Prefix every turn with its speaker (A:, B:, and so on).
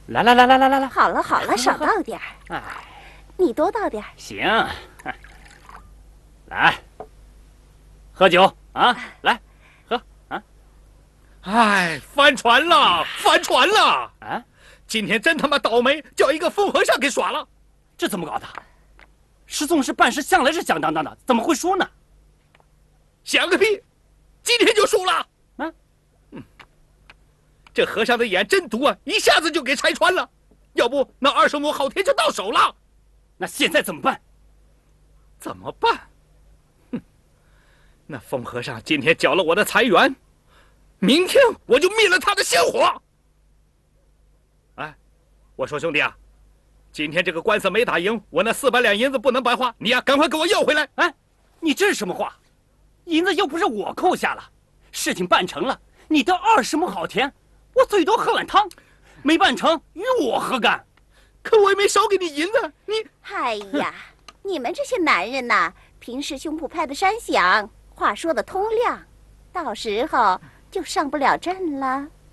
A: 来，
B: 好了好了，少倒点儿。
A: 哎，
B: 你多倒点儿。
A: 行，来，喝酒啊，来，喝啊。
C: 哎，翻船了，翻船了！
A: 啊，
C: 今天真他妈倒霉，叫一个疯和尚给耍了。
A: 这怎么搞的？师宗是办事向来是响当当的，怎么会输呢？
C: 想个屁！今天就输了。
A: 啊，
C: 这和尚的眼真毒啊，一下子就给拆穿了。要不那20亩好田就到手了。
A: 那现在怎么办？
C: 怎么办？哼，那疯和尚今天搅了我的财源，明天我就灭了他的香火。哎，我说兄弟啊，今天这个官司没打赢，我那400两银子不能白花，你呀赶快给我要回来。
A: 哎，你这是什么话？银子又不是我扣下了，事情办成了，你得20亩好田，我最多喝碗汤，没办成与我何干？
C: 可我也没少给你银子，你……
B: 哎呀，你们这些男人呐，平时胸脯拍的山响，话说的通亮，到时候就上不了阵了。